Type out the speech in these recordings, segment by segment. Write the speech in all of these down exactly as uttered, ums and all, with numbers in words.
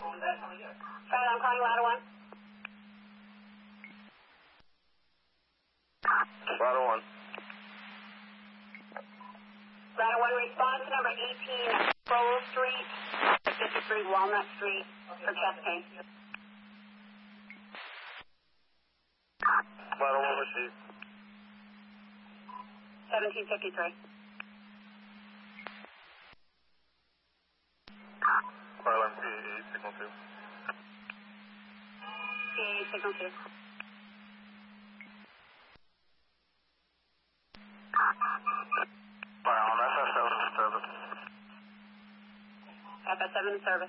Sorry, I'm calling ladder one. Ladder one. Ladder one, respond to number eighteen, Crowell Street, fifty-three Walnut Street for chest pain. Ladder one receive. seventeen fifty-three. Fire P A E, signal two. P A E, signal two. Fire on F S seven to service. F S seven in service.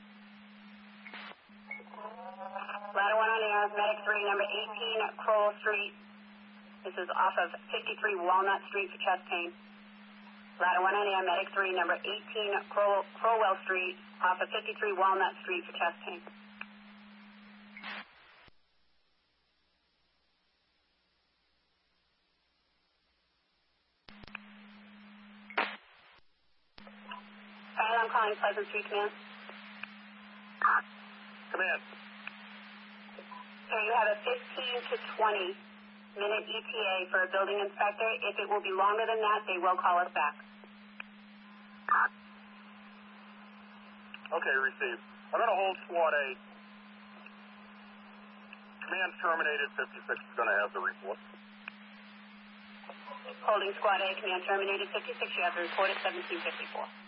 Ladder one on air, medic three, number eighteen, Crowell Street. This is off of fifty-three Walnut Street for chest pain. Ladder one on air, medic three, number eighteen, Crow Crowell Street, off of fifty-three Walnut Street for chest pain. Fire, I'm calling Pleasant Street Command. Command. Sir, you have a fifteen to twenty minute E T A for a building inspector. If it will be longer than that, they will call us back. Okay, receive. I'm going to hold squad A. Command terminated, fifty-six is going to have the report. Holding squad A, command terminated, fifty-six, you have the report at seventeen fifty-four.